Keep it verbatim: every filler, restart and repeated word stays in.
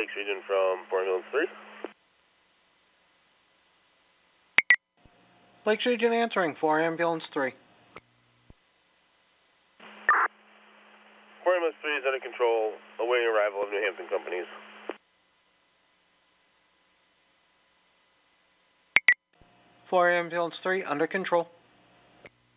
Lakes Region from four Ambulance three. Lakes Region answering, four Ambulance three. four Ambulance three is under control, awaiting arrival of New Hampton companies. four Ambulance three, under control.